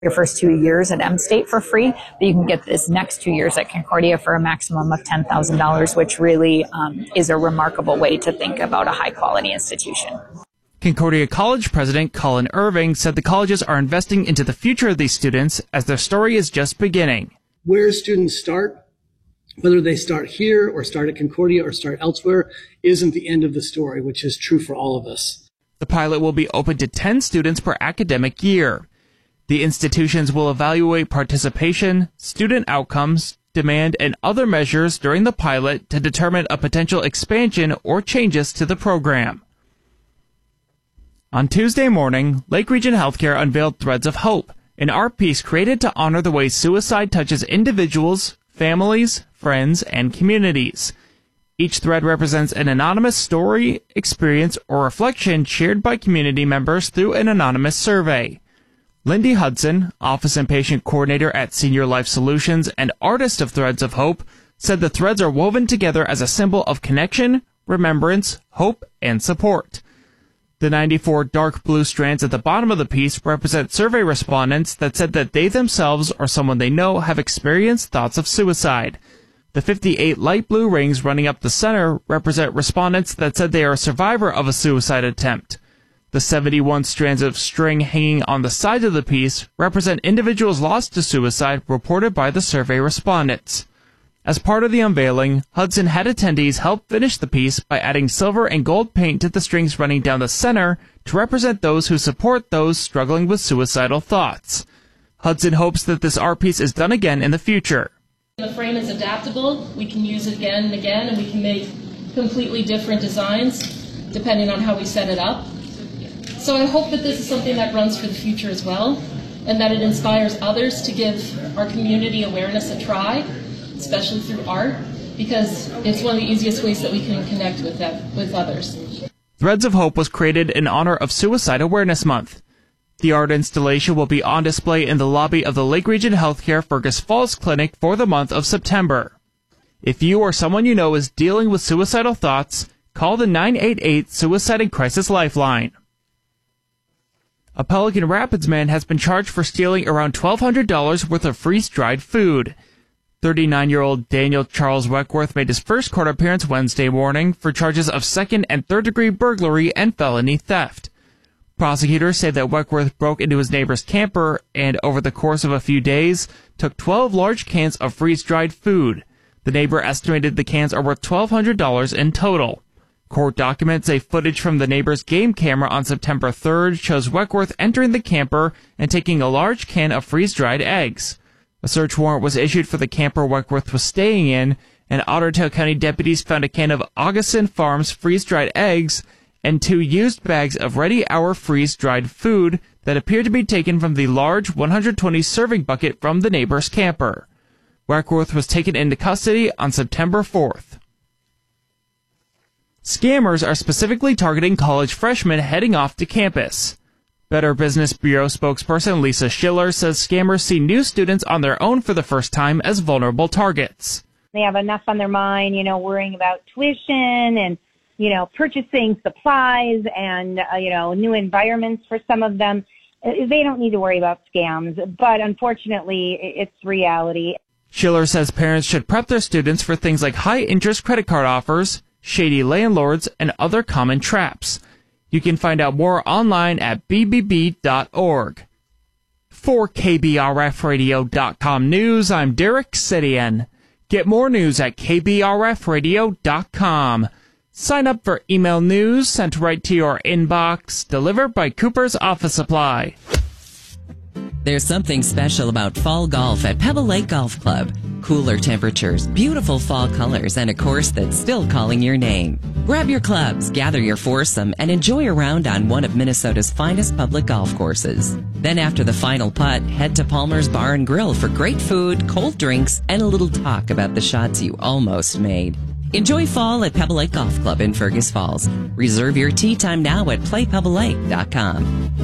your first 2 years at M-State for free, but you can get this next 2 years at Concordia for a maximum of $10,000, which really is a remarkable way to think about a high-quality institution. Concordia College President Colin Irving said the colleges are investing into the future of these students as their story is just beginning. Where students start, whether they start here or start at Concordia or start elsewhere, isn't the end of the story, which is true for all of us. The pilot will be open to 10 students per academic year. The institutions will evaluate participation, student outcomes, demand, and other measures during the pilot to determine a potential expansion or changes to the program. On Tuesday morning, Lake Region Healthcare unveiled Threads of Hope, an art piece created to honor the way suicide touches individuals, families, friends, and communities. Each thread represents an anonymous story, experience, or reflection shared by community members through an anonymous survey. Lindy Hudson, Office and Patient Coordinator at Senior Life Solutions and artist of Threads of Hope, said the threads are woven together as a symbol of connection, remembrance, hope, and support. The 94 dark blue strands at the bottom of the piece represent survey respondents that said that they themselves or someone they know have experienced thoughts of suicide. The 58 light blue rings running up the center represent respondents that said they are a survivor of a suicide attempt. The 71 strands of string hanging on the side of the piece represent individuals lost to suicide reported by the survey respondents. As part of the unveiling, Hudson had attendees help finish the piece by adding silver and gold paint to the strings running down the center to represent those who support those struggling with suicidal thoughts. Hudson hopes that this art piece is done again in the future. The frame is adaptable. We can use it again and again, and we can make completely different designs depending on how we set it up. So I hope that this is something that runs for the future as well, and that it inspires others to give our community awareness a try, especially through art, because it's one of the easiest ways that we can connect with others. Threads of Hope was created in honor of Suicide Awareness Month. The art installation will be on display in the lobby of the Lake Region Healthcare Fergus Falls Clinic for the month of September. If you or someone you know is dealing with suicidal thoughts, call the 988 Suicide and Crisis Lifeline. A Pelican Rapids man has been charged for stealing around $1,200 worth of freeze-dried food. 39-year-old Daniel Charles Weckworth made his first court appearance Wednesday morning for charges of second- and third-degree burglary and felony theft. Prosecutors say that Weckworth broke into his neighbor's camper and, over the course of a few days, took 12 large cans of freeze-dried food. The neighbor estimated the cans are worth $1,200 in total. Court documents say footage from the neighbor's game camera on September 3rd shows Weckworth entering the camper and taking a large can of freeze-dried eggs. A search warrant was issued for the camper Weckworth was staying in, and Otter Tail County deputies found a can of Augustin Farms freeze-dried eggs and 2 used bags of ready-hour freeze-dried food that appeared to be taken from the large 120-serving bucket from the neighbor's camper. Weckworth was taken into custody on September 4th. Scammers are specifically targeting college freshmen heading off to campus. Better Business Bureau spokesperson Lisa Schiller says scammers see new students on their own for the first time as vulnerable targets. They have enough on their mind, worrying about tuition and, purchasing supplies and, new environments for some of them. They don't need to worry about scams, but unfortunately, it's reality. Schiller says parents should prep their students for things like high-interest credit card offers, shady landlords, and other common traps. You can find out more online at bbb.org. For KBRFradio.com News, I'm Derek Sidian. Get more news at KBRFradio.com. Sign up for email news sent right to your inbox, delivered by Cooper's Office Supply. There's something special about fall golf at Pebble Lake Golf Club. Cooler temperatures, beautiful fall colors, and a course that's still calling your name. Grab your clubs, gather your foursome, and enjoy a round on one of Minnesota's finest public golf courses. Then after the final putt, head to Palmer's Bar and Grill for great food, cold drinks, and a little talk about the shots you almost made. Enjoy fall at Pebble Lake Golf Club in Fergus Falls. Reserve your tee time now at playpebblelake.com.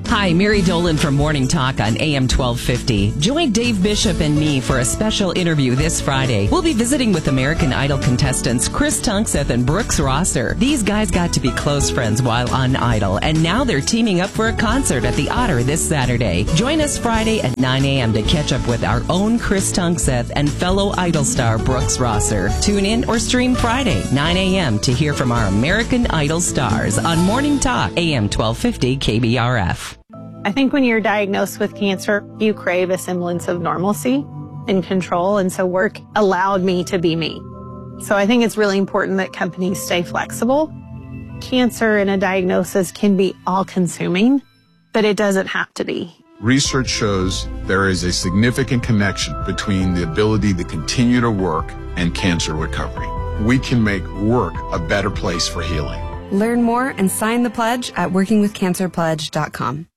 Hi, Mary Dolan from Morning Talk on AM 1250. Join Dave Bishop and me for a special interview this Friday. We'll be visiting with American Idol contestants Chris Tunkseth and Brooks Rosser. These guys got to be close friends while on Idol, and now they're teaming up for a concert at the Otter this Saturday. Join us Friday at 9 a.m. to catch up with our own Chris Tunkseth and fellow Idol star Brooks Rosser. Tune in or stream Friday, 9 a.m. to hear from our American Idol stars on Morning Talk, AM 1250 KBRF. I think when you're diagnosed with cancer, you crave a semblance of normalcy and control, and so work allowed me to be me. So I think it's really important that companies stay flexible. Cancer and a diagnosis can be all-consuming, but it doesn't have to be. Research shows there is a significant connection between the ability to continue to work and cancer recovery. We can make work a better place for healing. Learn more and sign the pledge at workingwithcancerpledge.com.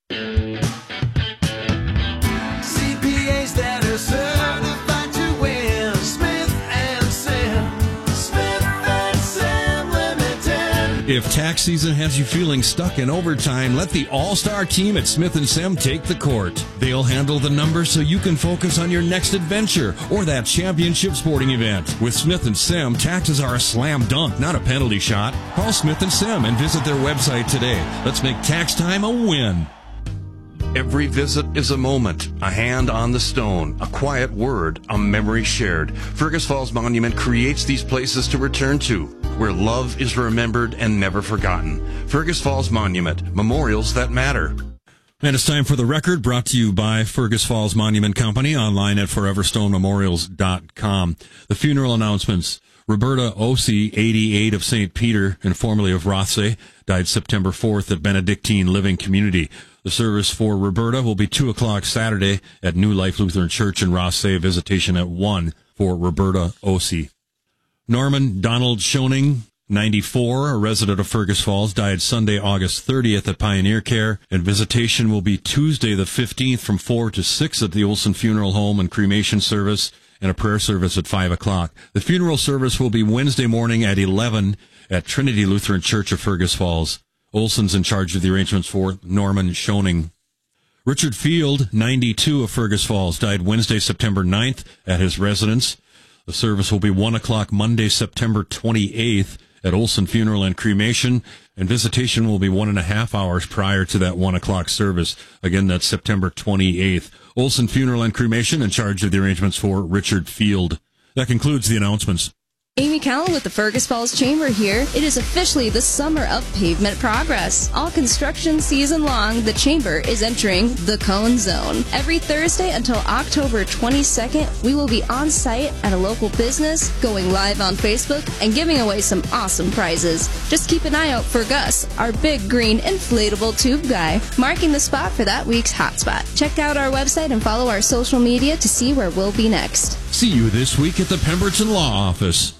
CPAs that are certified to win. Smith & Sam Limited. If tax season has you feeling stuck in overtime, let the all-star team at Smith & Sam take the court. They'll handle the numbers so you can focus on your next adventure or that championship sporting event. With Smith & Sam, taxes are a slam dunk, not a penalty shot. Call Smith & Sam and visit their website today. Let's make tax time a win. Every visit is a moment, a hand on the stone, a quiet word, a memory shared. Fergus Falls Monument creates these places to return to, where love is remembered and never forgotten. Fergus Falls Monument, memorials that matter. And it's time for The Record, brought to you by Fergus Falls Monument Company, online at foreverstonememorials.com. The funeral announcements. Roberta Ossie, 88, of St. Peter and formerly of Rothsay, died September 4th at Benedictine Living Community. The service for Roberta will be 2 o'clock Saturday at New Life Lutheran Church in Rothsay. Visitation at 1 for Roberta Ossie. Norman Donald Schoening, 94, a resident of Fergus Falls, died Sunday, August 30th at Pioneer Care, and visitation will be Tuesday the 15th from 4 to 6 at the Olson Funeral Home and cremation service, and a prayer service at 5 o'clock. The funeral service will be Wednesday morning at 11 at Trinity Lutheran Church of Fergus Falls. Olson's in charge of the arrangements for Norman Schoening. Richard Field, 92, of Fergus Falls, died Wednesday, September 9th at his residence. The service will be 1 o'clock Monday, September 28th at Olson Funeral and Cremation, and visitation will be 1.5 hours prior to that 1 o'clock service. Again, that's September 28th. Olson Funeral and Cremation in charge of the arrangements for Richard Field. That concludes the announcements. Amy Callan with the Fergus Falls Chamber here. It is officially the summer of pavement progress. All construction season long, the Chamber is entering the Cone Zone. Every Thursday until October 22nd, we will be on site at a local business, going live on Facebook, and giving away some awesome prizes. Just keep an eye out for Gus, our big green inflatable tube guy, marking the spot for that week's hotspot. Check out our website and follow our social media to see where we'll be next. See you this week at the Pemberton Law Office.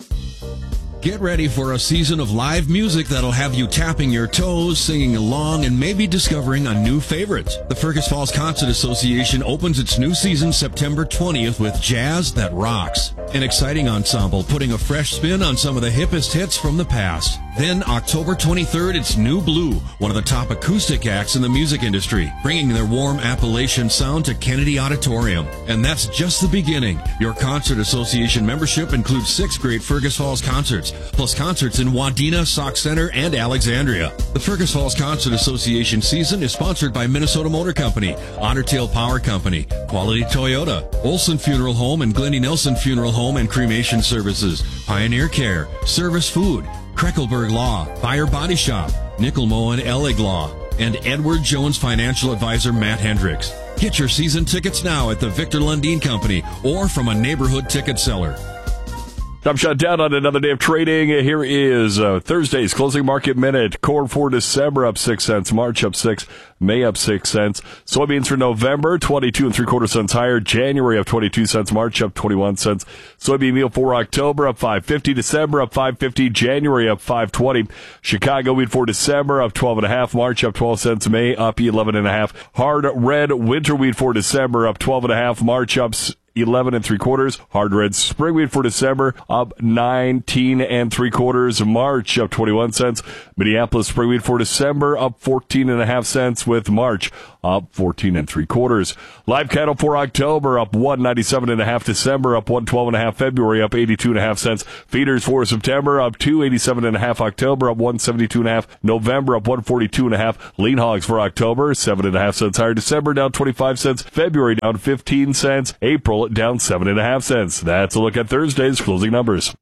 Get ready for a season of live music that'll have you tapping your toes, singing along, and maybe discovering a new favorite. The Fergus Falls Concert Association opens its new season September 20th with Jazz That Rocks, an exciting ensemble putting a fresh spin on some of the hippest hits from the past. Then October 23rd, it's New Blue, one of the top acoustic acts in the music industry, bringing their warm Appalachian sound to Kennedy Auditorium. And that's just the beginning. Your Concert Association membership includes 6 great Fergus Falls concerts, plus concerts in Wadena, Sauk Center, and Alexandria. The Fergus Falls Concert Association season is sponsored by Minnesota Motor Company, Otter Tail Power Company, Quality Toyota, Olson Funeral Home and Glendy Nelson Funeral Home and Cremation Services, Pioneer Care, Service Food, Kreckelberg Law, Fire Body Shop, Nickel Moen Ellig Law, and Edward Jones Financial Advisor Matt Hendricks. Get your season tickets now at the Victor Lundin Company or from a neighborhood ticket seller. Time shut down on another day of trading. Here is Thursday's closing market minute. Corn for December up 6 cents. March up 6. May up 6 cents. Soybeans for November 22 3/4 cents higher. January up 22 cents. March up 21 cents. Soybean meal for October up 5.50. December up 5.50. January up 5.20. Chicago wheat for December up 12.5. March up 12 cents. May up 11.5. Hard red winter wheat for December up 12.5. March up 11 3/4. Hard red spring wheat for December up 19 3/4. March up 21 cents. Minneapolis spring wheat for December up 14.5 cents, with March up 14 3/4. Live cattle for October up 197.5. December up 112.5. February up 82.5 cents. Feeders for September up 287.5. October up 172.5. November up 142.5. Lean hogs for October 7.5 cents higher. December down 25 cents. February down 15 cents. April down 7.5 cents. That's a look at Thursday's closing numbers.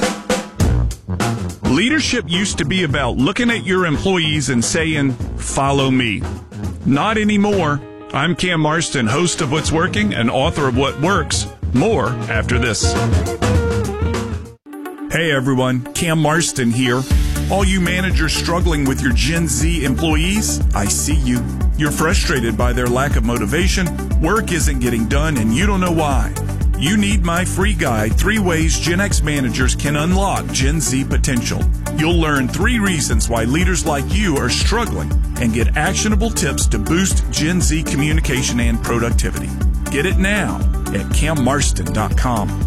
Leadership used to be about looking at your employees and saying, "Follow me." Not anymore. I'm Cam Marston, host of What's Working and author of What Works. More after this. Hey everyone, Cam Marston here. All you managers struggling with your Gen Z employees, I see you. You're frustrated by their lack of motivation, work isn't getting done, and you don't know why. You need my free guide, 3 Ways Gen X Managers Can Unlock Gen Z Potential. You'll learn 3 reasons why leaders like you are struggling and get actionable tips to boost Gen Z communication and productivity. Get it now at cammarston.com.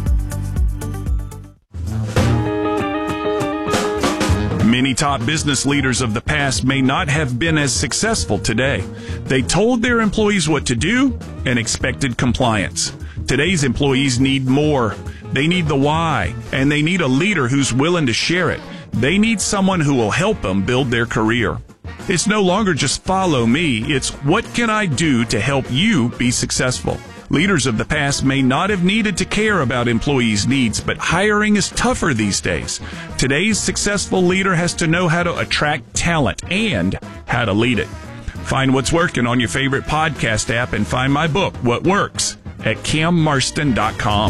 Many top business leaders of the past may not have been as successful today. They told their employees what to do and expected compliance. Today's employees need more. They need the why, and they need a leader who's willing to share it. They need someone who will help them build their career. It's no longer just follow me, it's what can I do to help you be successful. Leaders of the past may not have needed to care about employees' needs, but hiring is tougher these days. Today's successful leader has to know how to attract talent and how to lead it. Find What's Working on your favorite podcast app and find my book, What Works, at cammarston.com.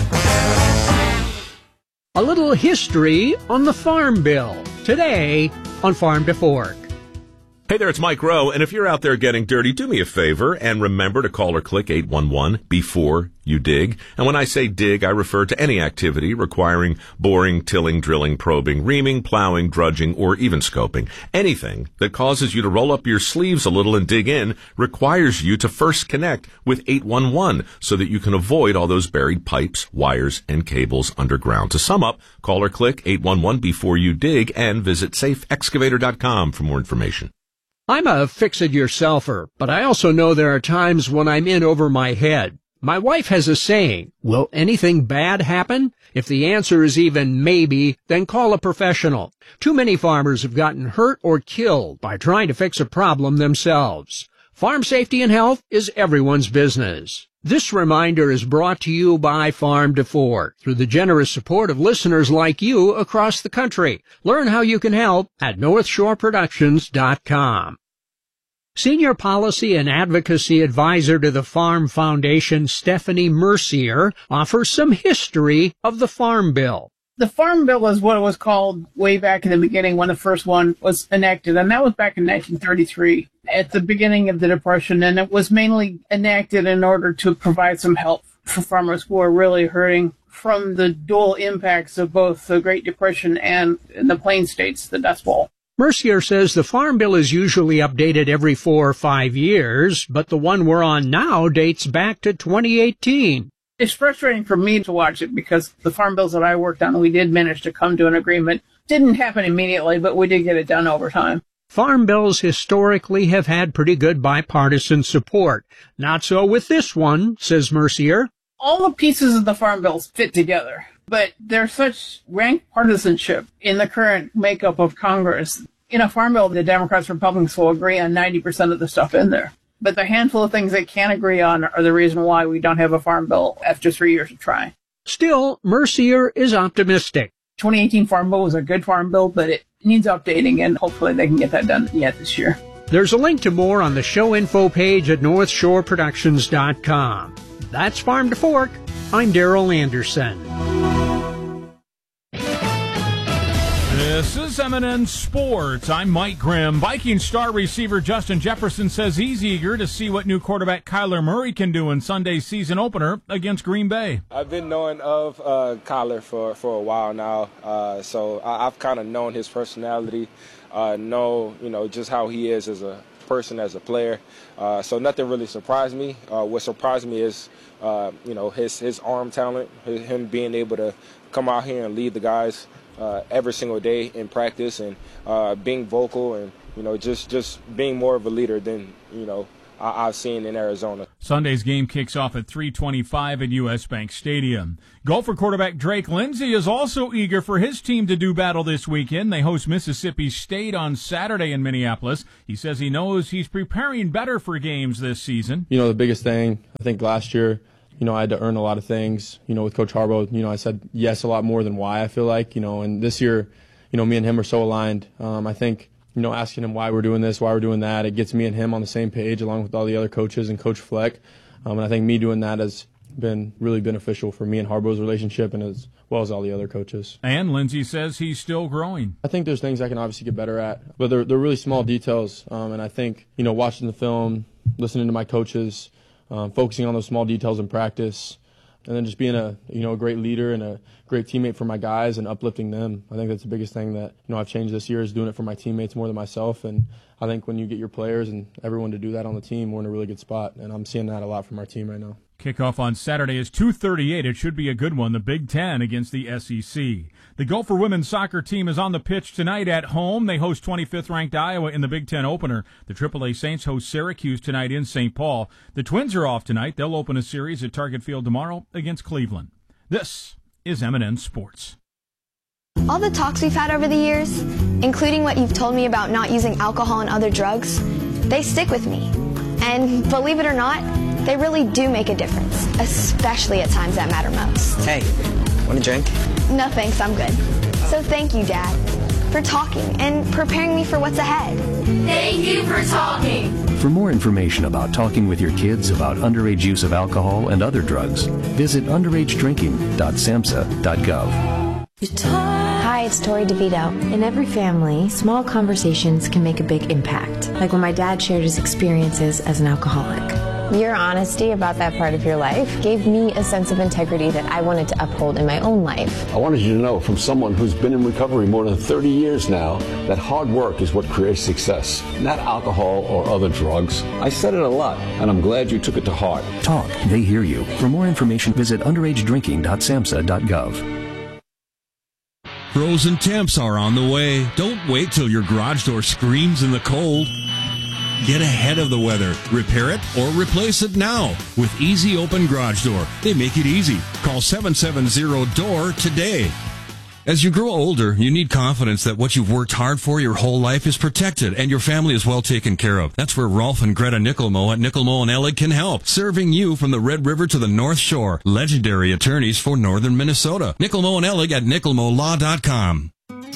A little history on the Farm Bill. Today on Farm to Fork. Hey there, it's Mike Rowe, and if you're out there getting dirty, do me a favor and remember to call or click 811 before you dig. And when I say dig, I refer to any activity requiring boring, tilling, drilling, probing, reaming, plowing, drudging, or even scoping. Anything that causes you to roll up your sleeves a little and dig in requires you to first connect with 811 so that you can avoid all those buried pipes, wires, and cables underground. To sum up, call or click 811 before you dig and visit safeexcavator.com for more information. I'm a fix-it-yourselfer, but I also know there are times when I'm in over my head. My wife has a saying, will anything bad happen? If the answer is even maybe, then call a professional. Too many farmers have gotten hurt or killed by trying to fix a problem themselves. Farm safety and health is everyone's business. This reminder is brought to you by Farm to Fork through the generous support of listeners like you across the country. Learn how you can help at NorthshoreProductions.com. Senior Policy and Advocacy Advisor to the Farm Foundation, Stephanie Mercier, offers some history of the Farm Bill. The Farm Bill is what it was called way back in the beginning when the first one was enacted, and that was back in 1933 at the beginning of the Depression, and it was mainly enacted in order to provide some help for farmers who are really hurting from the dual impacts of both the Great Depression and in the Plain States, the Dust Bowl. Mercier says the Farm Bill is usually updated every 4 or 5 years, but the one we're on now dates back to 2018. It's frustrating for me to watch it because the farm bills that I worked on, we did manage to come to an agreement. Didn't happen immediately, but we did get it done over time. Farm bills historically have had pretty good bipartisan support. Not so with this one, says Mercier. All the pieces of the farm bills fit together, but there's such rank partisanship in the current makeup of Congress. In a farm bill, the Democrats and Republicans will agree on 90% of the stuff in there. But the handful of things they can't agree on are the reason why we don't have a farm bill after 3 years of trying. Still, Mercier is optimistic. 2018 Farm Bill was a good farm bill, but it needs updating, and hopefully they can get that done yet this year. There's a link to more on the show info page at NorthshoreProductions.com. That's Farm to Fork. I'm Daryl Anderson. This is M&N Sports. I'm Mike Grimm. Viking star receiver Justin Jefferson says he's eager to see what new quarterback Kyler Murray can do in Sunday's season opener against Green Bay. I've been knowing of Kyler for a while now, so I've kind of known his personality, know just how he is as a person, as a player. So nothing really surprised me. What surprised me is, his arm talent, him being able to come out here and lead the guys every single day in practice, and being vocal, and just being more of a leader than I've seen in Arizona. Sunday's game kicks off at 3:25 at U.S. Bank Stadium. Gopher quarterback Drake Lindsey is also eager for his team to do battle this weekend. They host Mississippi State on Saturday in Minneapolis. He says he knows he's preparing better for games this season. The biggest thing, I think last year, I had to earn a lot of things. With Coach Harbaugh, I said yes a lot more than why, I feel like. And this year, me and him are so aligned. I think, asking him why we're doing this, why we're doing that, it gets me and him on the same page along with all the other coaches and Coach Fleck. And I think me doing that has been really beneficial for me and Harbaugh's relationship, and as well as all the other coaches. And Lindsey says he's still growing. I think there's things I can obviously get better at, but they're really small details. And I think, watching the film, listening to my coaches, focusing on those small details in practice, and then just being a great leader and a great teammate for my guys and uplifting them. I think that's the biggest thing that I've changed this year, is doing it for my teammates more than myself. And I think when you get your players and everyone to do that on the team, we're in a really good spot. And I'm seeing that a lot from our team right now. Kickoff on Saturday is 2:38. It should be a good one. The Big Ten against the SEC. The Gopher women's soccer team is on the pitch tonight at home. They host 25th ranked Iowa in the Big Ten opener. The AAA Saints host Syracuse tonight in St. Paul. The Twins are off tonight. They'll open a series at Target Field tomorrow against Cleveland. This is M&N Sports. All the talks we've had over the years, including what you've told me about not using alcohol and other drugs, they stick with me. And believe it or not, they really do make a difference, especially at times that matter most. Hey, want a drink? No thanks, I'm good. So thank you, Dad, for talking and preparing me for what's ahead. Thank you for talking. For more information about talking with your kids about underage use of alcohol and other drugs, visit underagedrinking.samhsa.gov. Hi, it's Tori DeVito. In every family, small conversations can make a big impact, like when my dad shared his experiences as an alcoholic. Your honesty about that part of your life gave me a sense of integrity that I wanted to uphold in my own life. I wanted you to know, from someone who's been in recovery more than 30 years now, that hard work is what creates success, not alcohol or other drugs. I said it a lot, and I'm glad you took it to heart. Talk, they hear you. For more information, visit underagedrinking.samhsa.gov. Frozen temps are on the way. Don't wait till your garage door screams in the cold. Get ahead of the weather. Repair it or replace it now with Easy Open Garage Door. They make it easy. Call 770-DOOR today. As you grow older, you need confidence that what you've worked hard for your whole life is protected and your family is well taken care of. That's where Rolf and Greta Nickelmo at Nickelmo & Ellig can help, serving you from the Red River to the North Shore. Legendary attorneys for northern Minnesota. Nickelmo & Ellig at nickelmolaw.com.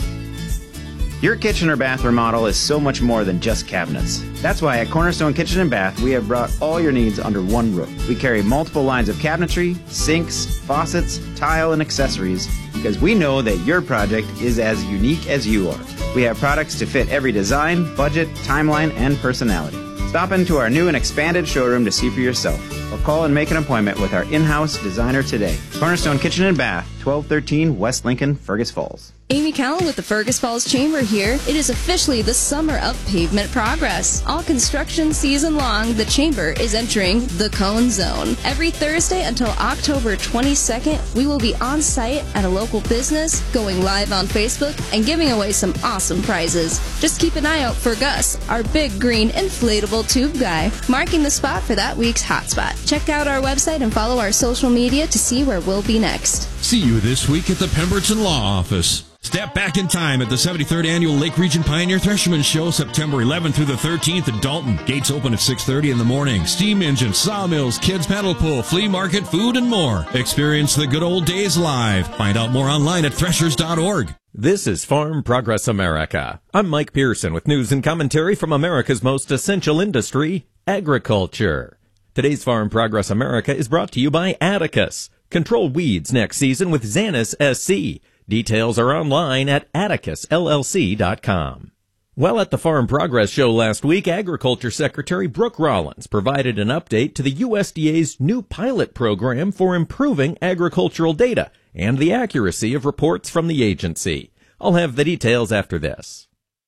Your kitchen or bath remodel is so much more than just cabinets. That's why at Cornerstone Kitchen & Bath, we have brought all your needs under one roof. We carry multiple lines of cabinetry, sinks, faucets, tile, and accessories because we know that your project is as unique as you are. We have products to fit every design, budget, timeline, and personality. Stop into our new and expanded showroom to see for yourself, or call and make an appointment with our in-house designer today. Cornerstone Kitchen & Bath, 1213 West Lincoln, Fergus Falls. Amy Cowell with the Fergus Falls Chamber here. It is officially the summer of pavement progress. All construction season long, the Chamber is entering the Cone Zone. Every Thursday until October 22nd, we will be on site at a local business, going live on Facebook, and giving away some awesome prizes. Just keep an eye out for Gus, our big green inflatable tube guy, marking the spot for that week's hotspot. Check out our website and follow our social media to see where we'll be next. See you this week at the Pemberton Law Office. Step back in time at the 73rd Annual Lake Region Pioneer Thresherman Show, September 11th through the 13th in Dalton. Gates open at 6:30 in the morning. Steam engines, sawmills, kids paddle pool, flea market, food, and more. Experience the good old days live. Find out more online at threshers.org. This is Farm Progress America. I'm Mike Pearson with news and commentary from America's most essential industry, agriculture. Today's Farm Progress America is brought to you by Atticus. Control weeds next season with Xanis SC. Details are online at atticusllc.com. Well, at the Farm Progress Show last week, Agriculture Secretary Brooke Rollins provided an update to the USDA's new pilot program for improving agricultural data and the accuracy of reports from the agency. I'll have the details after this.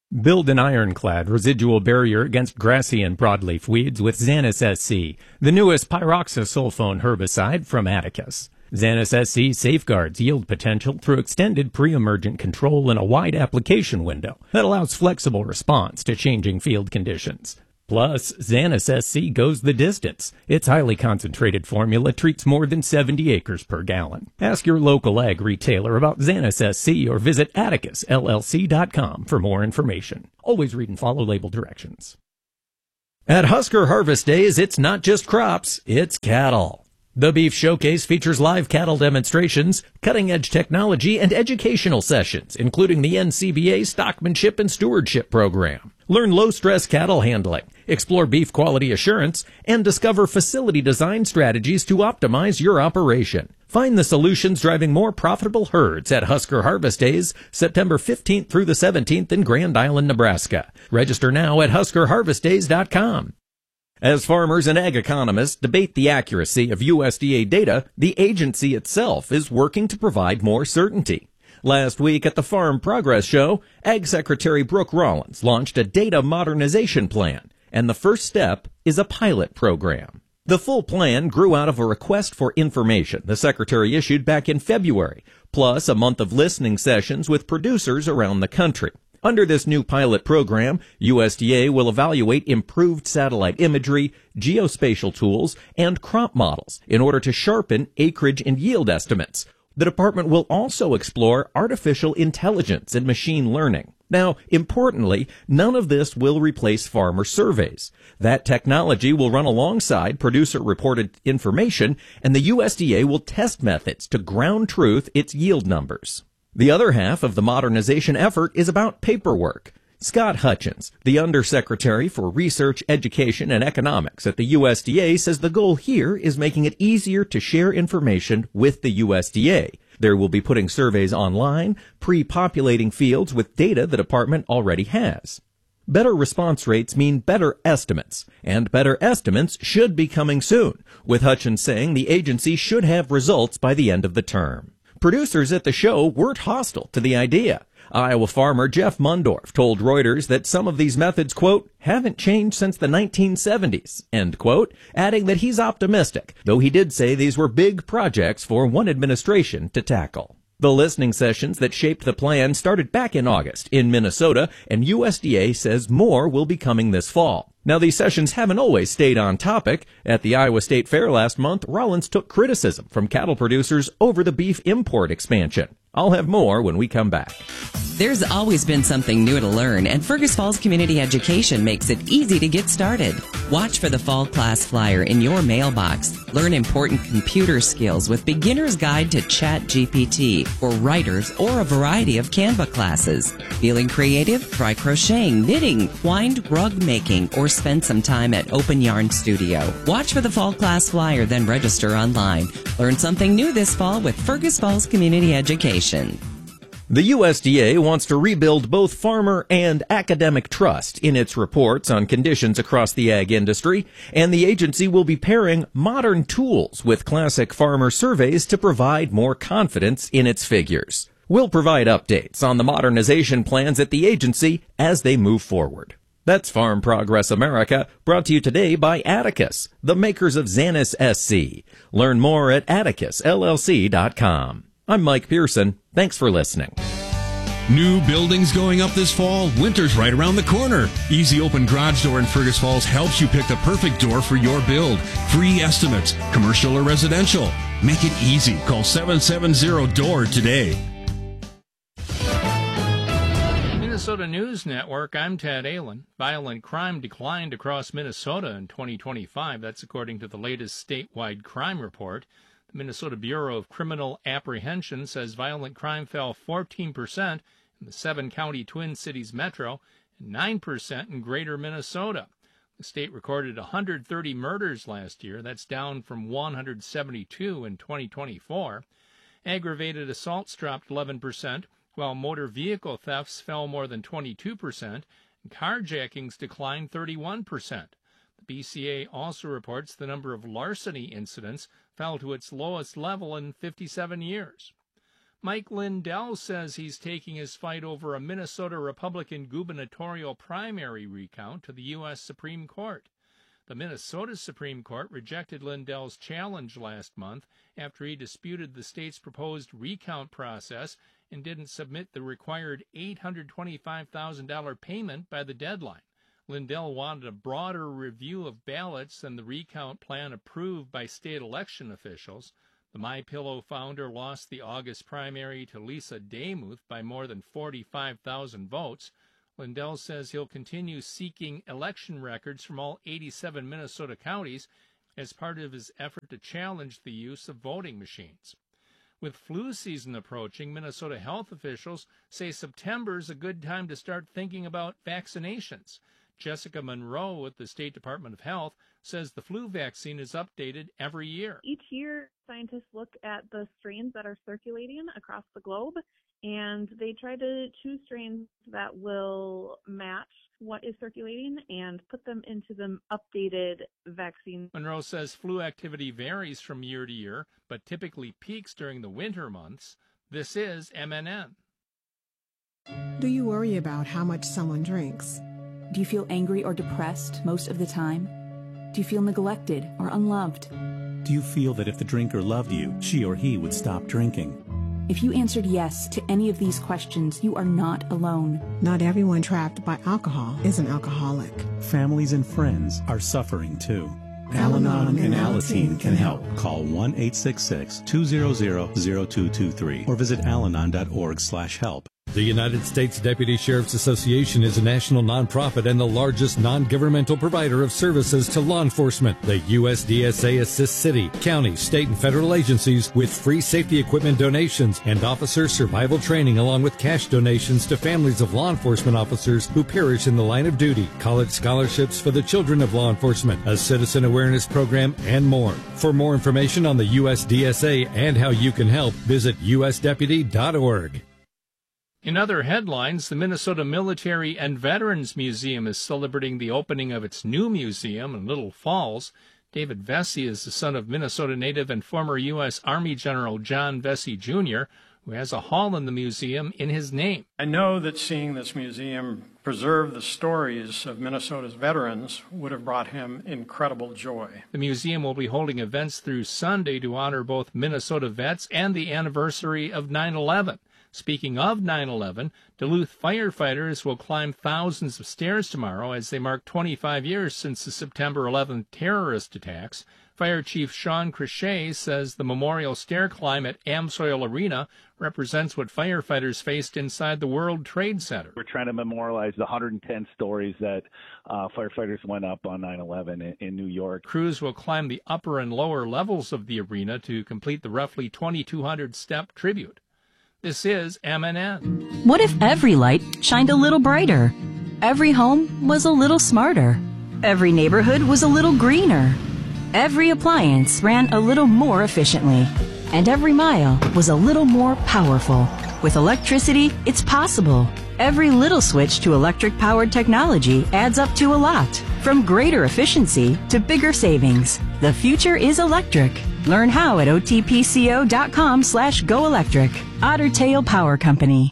Build an ironclad residual barrier against grassy and broadleaf weeds with Xanus SC, the newest pyroxasulfone herbicide from Atticus. Xanus SC safeguards yield potential through extended pre-emergent control in a wide application window that allows flexible response to changing field conditions. Plus, Xanus SC goes the distance. Its highly concentrated formula treats more than 70 acres per gallon. Ask your local ag retailer about Xanus SC or visit AtticusLLC.com for more information. Always read and follow label directions. At Husker Harvest Days, it's not just crops, it's cattle. The Beef Showcase features live cattle demonstrations, cutting-edge technology, and educational sessions, including the NCBA Stockmanship and Stewardship Program. Learn low-stress cattle handling, explore beef quality assurance, and discover facility design strategies to optimize your operation. Find the solutions driving more profitable herds at Husker Harvest Days, September 15th through the 17th in Grand Island, Nebraska. Register now at HuskerHarvestDays.com. As farmers and ag economists debate the accuracy of USDA data, the agency itself is working to provide more certainty. Last week at the Farm Progress Show, Ag Secretary Brooke Rollins launched a data modernization plan, and the first step is a pilot program. The full plan grew out of a request for information the Secretary issued back in February, plus a month of listening sessions with producers around the country. Under this new pilot program, USDA will evaluate improved satellite imagery, geospatial tools, and crop models in order to sharpen acreage and yield estimates. The department will also explore artificial intelligence and machine learning. Now, importantly, none of this will replace farmer surveys. That technology will run alongside producer-reported information, and the USDA will test methods to ground truth its yield numbers. The other half of the modernization effort is about paperwork. Scott Hutchins, the Undersecretary for Research, Education, and Economics at the USDA, says the goal here is making it easier to share information with the USDA. There will be putting surveys online, pre-populating fields with data the department already has. Better response rates mean better estimates, and better estimates should be coming soon, with Hutchins saying the agency should have results by the end of the term. Producers at the show weren't hostile to the idea. Iowa farmer Jeff Mundorf told Reuters that some of these methods, quote, haven't changed since the 1970s, end quote, adding that he's optimistic, though he did say these were big projects for one administration to tackle. The listening sessions that shaped the plan started back in August in Minnesota, and USDA says more will be coming this fall. Now, these sessions haven't always stayed on topic. At the Iowa State Fair last month, Rollins took criticism from cattle producers over the beef import expansion. I'll have more when we come back. There's always been something new to learn, and Fergus Falls Community Education makes it easy to get started. Watch for the Fall Class Flyer in your mailbox. Learn important computer skills with Beginner's Guide to ChatGPT for writers or a variety of Canva classes. Feeling creative? Try crocheting, knitting, twined rug making, or spend some time at Open Yarn Studio. Watch for the Fall Class Flyer, then register online. Learn something new this fall with Fergus Falls Community Education. The USDA wants to rebuild both farmer and academic trust in its reports on conditions across the ag industry, and the agency will be pairing modern tools with classic farmer surveys to provide more confidence in its figures. We'll provide updates on the modernization plans at the agency as they move forward. That's Farm Progress America, brought to you today by Atticus, the makers of Xanus SC. Learn more at AtticusLLC.com. I'm Mike Pearson. Thanks for listening. New buildings going up this fall? Winter's right around the corner. Easy Open Garage Door in Fergus Falls helps you pick the perfect door for your build. Free estimates, commercial or residential. Make it easy. Call 770-DOOR today. Minnesota News Network, I'm Ted Allen. Violent crime declined across Minnesota in 2025. That's according to the latest statewide crime report. The Minnesota Bureau of Criminal Apprehension says violent crime fell 14% in the 7-county Twin Cities metro and 9% in greater Minnesota. The state recorded 130 murders last year. That's down from 172 in 2024. Aggravated assaults dropped 11%, while motor vehicle thefts fell more than 22%, and carjackings declined 31%. The BCA also reports the number of larceny incidents fell to its lowest level in 57 years. Mike Lindell says he's taking his fight over a Minnesota Republican gubernatorial primary recount to the U.S. Supreme Court. The Minnesota Supreme Court rejected Lindell's challenge last month after he disputed the state's proposed recount process and didn't submit the required $825,000 payment by the deadline. Lindell wanted a broader review of ballots than the recount plan approved by state election officials. The MyPillow founder lost the August primary to Lisa Demuth by more than 45,000 votes. Lindell says he'll continue seeking election records from all 87 Minnesota counties as part of his effort to challenge the use of voting machines. With flu season approaching, Minnesota health officials say September is a good time to start thinking about vaccinations. Jessica Monroe at the State Department of Health says the flu vaccine is updated every year. Each year, scientists look at the strains that are circulating across the globe, and they try to choose strains that will match what is circulating and put them into the updated vaccine. Monroe says flu activity varies from year to year, but typically peaks during the winter months. This is MNN. Do you worry about how much someone drinks? Do you feel angry or depressed most of the time? Do you feel neglected or unloved? Do you feel that if the drinker loved you, she or he would stop drinking? If you answered yes to any of these questions, you are not alone. Not everyone trapped by alcohol is an alcoholic. Families and friends are suffering too. Al-Anon and Alateen can help. Call 1-866-200-0223 or visit alanon.org/help. The United States Deputy Sheriff's Association is a national nonprofit and the largest non-governmental provider of services to law enforcement. The USDSA assists city, county, state, and federal agencies with free safety equipment donations and officer survival training, along with cash donations to families of law enforcement officers who perish in the line of duty, college scholarships for the children of law enforcement, a citizen awareness program, and more. For more information on the USDSA and how you can help, visit usdeputy.org. In other headlines, the Minnesota Military and Veterans Museum is celebrating the opening of its new museum in Little Falls. David Vesey is the son of Minnesota native and former U.S. Army General John Vesey, Jr., who has a hall in the museum in his name. I know that seeing this museum preserve the stories of Minnesota's veterans would have brought him incredible joy. The museum will be holding events through Sunday to honor both Minnesota vets and the anniversary of 9/11. Speaking of 9/11, Duluth firefighters will climb thousands of stairs tomorrow as they mark 25 years since the September 11th terrorist attacks. Fire Chief Sean Crochet says the memorial stair climb at Amsoil Arena represents what firefighters faced inside the World Trade Center. We're trying to memorialize the 110 stories that firefighters went up on 9/11 in New York. Crews will climb the upper and lower levels of the arena to complete the roughly 2,200-step tribute. This is MNN. What if every light shined a little brighter? Every home was a little smarter. Every neighborhood was a little greener. Every appliance ran a little more efficiently. And every mile was a little more powerful. With electricity, it's possible. Every little switch to electric-powered technology adds up to a lot. From greater efficiency to bigger savings. The future is electric. Learn how at otpco.com/goelectric. Otter Tail Power Company.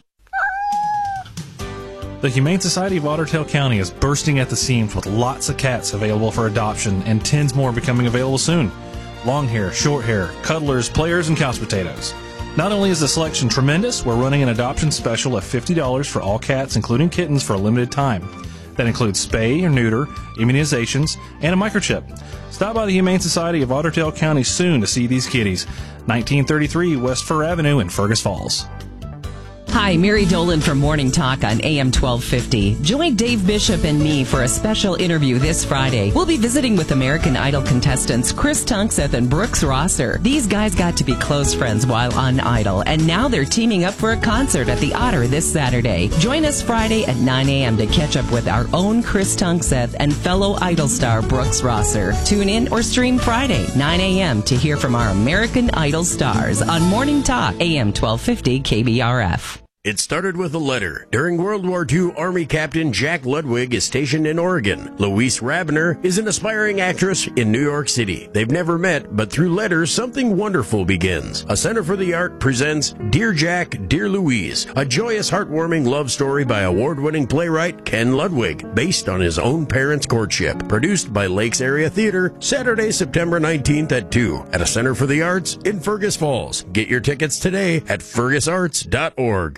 The Humane Society of Otter Tail County is bursting at the seams with lots of cats available for adoption and tens more becoming available soon. Long hair, short hair, cuddlers, players, and couch potatoes. Not only is the selection tremendous, we're running an adoption special of $50 for all cats, including kittens, for a limited time. That includes spay or neuter, immunizations, and a microchip. Stop by the Humane Society of Otter Tail County soon to see these kitties. 1933 West Fur Avenue in Fergus Falls. Hi, Mary Dolan from Morning Talk on AM 1250. Join Dave Bishop and me for a special interview this Friday. We'll be visiting with American Idol contestants Chris Tunkseth and Brooks Rosser. These guys got to be close friends while on Idol, and now they're teaming up for a concert at the Otter this Saturday. Join us Friday at 9 a.m. to catch up with our own Chris Tunkseth and fellow Idol star Brooks Rosser. Tune in or stream Friday, 9 a.m. to hear from our American Idol stars on Morning Talk, AM 1250 KBRF. It started with a letter. During World War II, Army Captain Jack Ludwig is stationed in Oregon. Louise Rabiner is an aspiring actress in New York City. They've never met, but through letters, something wonderful begins. A Center for the Art presents Dear Jack, Dear Louise, a joyous, heartwarming love story by award-winning playwright Ken Ludwig, based on his own parents' courtship. Produced by Lakes Area Theater, Saturday, September 19th at 2 at a Center for the Arts in Fergus Falls. Get your tickets today at fergusarts.org.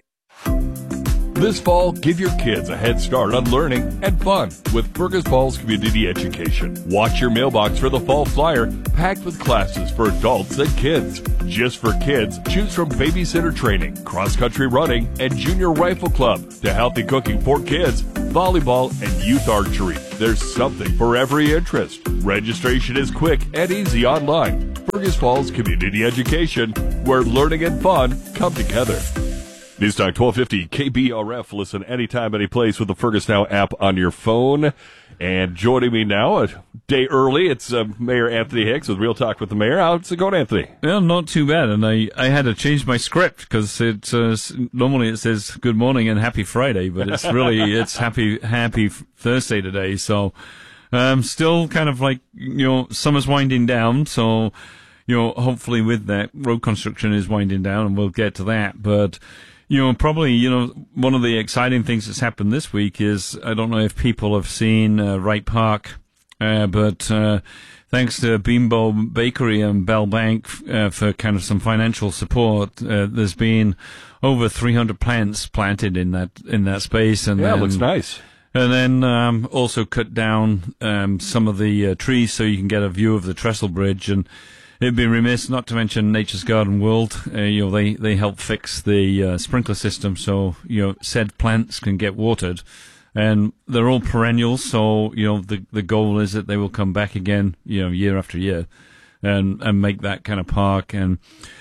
This fall, give your kids a head start on learning and fun with Fergus Falls Community Education. Watch your mailbox for the fall flyer packed with classes for adults and kids. Just for kids, choose from babysitter training, cross-country running, and junior rifle club to healthy cooking for kids, volleyball, and youth archery. There's something for every interest. Registration is quick and easy online. Fergus Falls Community Education, where learning and fun come together. News Talk 1250 KBRF. Listen anytime, any place with the Fergus Now app on your phone. And joining me now, a day early, it's Mayor Anthony Hicks with Real Talk with the Mayor. How's it going, Anthony? Well, not too bad. And I had to change my script because normally it says good morning and happy Friday, but it's really, it's happy Thursday today. So, still kind of like, summer's winding down. So, hopefully with that, road construction is winding down and we'll get to that. But, probably, one of the exciting things that's happened this week is, I don't know if people have seen Wright Park, but thanks to Bimbo Bakery and Bell Bank for kind of some financial support, there's been over 300 plants planted in that space. And yeah, it looks nice. And then also cut down some of the trees so you can get a view of the Trestle Bridge. And it'd be remiss not to mention Nature's Garden World. They help fix the sprinkler system so, said plants can get watered. And they're all perennials, so, the goal is that they will come back again, year after year and make that kind of park. And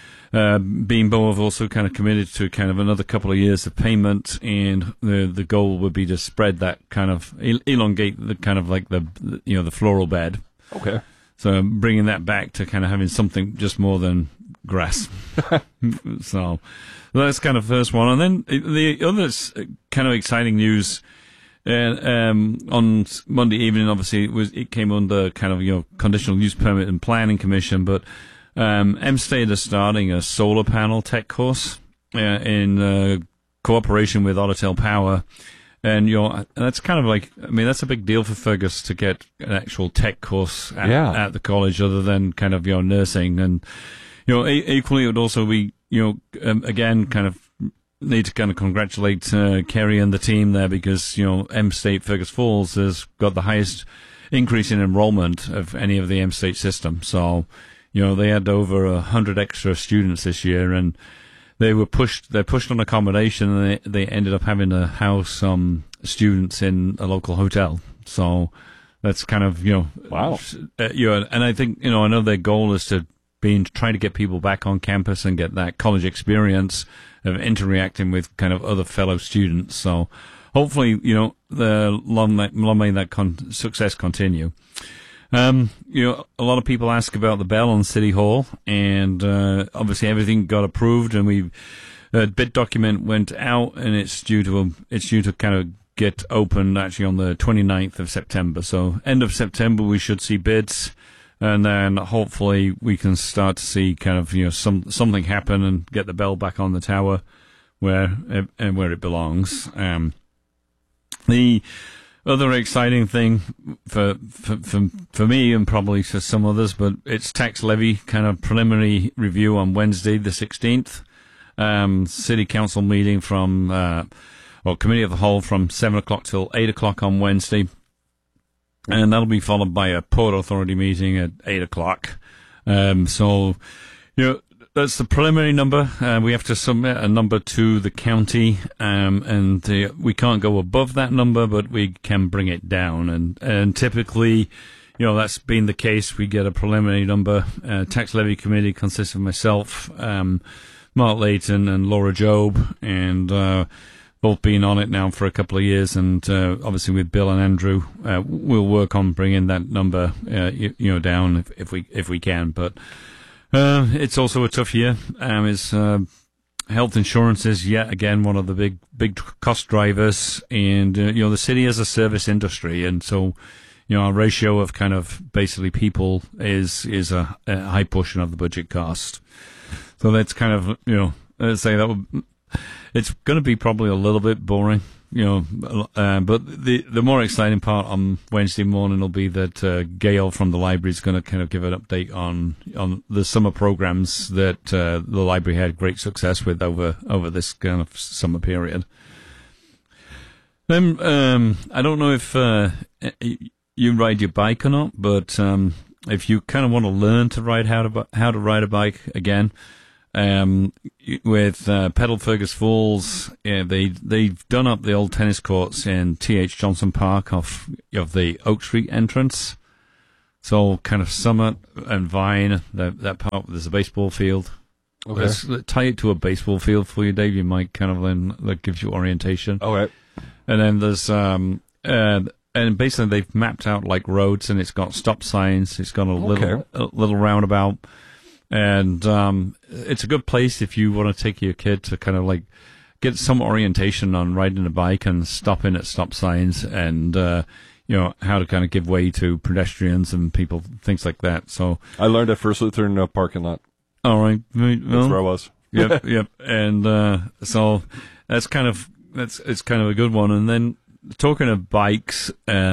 Bimbo have also kind of committed to kind of another couple of years of payment, and the goal would be to spread that kind of, elongate the kind of like the floral bed. Okay. So bringing that back to kind of having something just more than grass. So that's kind of the first one. And then the other kind of exciting news on Monday evening, obviously, it came under kind of, Conditional Use Permit and Planning Commission, but M-State is starting a solar panel tech course in cooperation with Ottertail Power. And that's kind of like, that's a big deal for Fergus to get an actual tech course at the college other than kind of, nursing. And, equally it would also be, again, kind of need to kind of congratulate Kerry and the team there because, M-State Fergus Falls has got the highest increase in enrollment of any of the M-State system. So, they had over 100 extra students this year, and they're pushed on accommodation, and they ended up having to house some students in a local hotel. So that's kind of, wow. And I think, I know their goal is to try to get people back on campus and get that college experience of interacting with kind of other fellow students. So hopefully, long may that success continue. A lot of people ask about the bell on City Hall, and obviously everything got approved, and bid document went out, and it's due to kind of get open actually on the 29th of September. So end of September we should see bids, and then hopefully we can start to see kind of something happen and get the bell back on the tower where it belongs. The other exciting thing for me and probably for some others, but it's tax levy kind of preliminary review on Wednesday the 16th. City council meeting committee of the whole from 7 o'clock till 8 o'clock on Wednesday. And that'll be followed by a Port Authority meeting at 8 o'clock. So, that's the preliminary number. We have to submit a number to the county, and we can't go above that number, but we can bring it down. And typically, that's been the case. We get a preliminary number. Tax levy committee consists of myself, Mark Layton, and Laura Jobe, and both been on it now for a couple of years. And obviously, with Bill and Andrew, we'll work on bringing that number, down if we can. But it's also a tough year. health insurance is yet again one of the big cost drivers, and the city is a service industry, and so our ratio of kind of basically people is a high portion of the budget cost. So that's kind of let's say it's going to be probably a little bit boring. But the more exciting part on Wednesday morning will be that Gail from the library is going to kind of give an update on the summer programs that the library had great success with over this kind of summer period. Then I don't know if you ride your bike or not, but if you kind of want to learn to ride how to ride a bike again. With Pedal Fergus Falls, they've done up the old tennis courts in T.H. Johnson Park of the Oak Street entrance. So kind of Summit and Vine, that part, there's a baseball field. Okay. Let's tie it to a baseball field for you, Dave. You might kind of then, that gives you orientation. Okay. And then there's, and basically they've mapped out like roads, and it's got stop signs. It's got a little roundabout. And it's a good place if you want to take your kid to kind of like get some orientation on riding a bike and stopping at stop signs, and how to kind of give way to pedestrians and people, things like that. So I learned at First Lutheran parking lot. All right, that's where I was. Yep. And so it's kind of a good one. And then talking of bikes,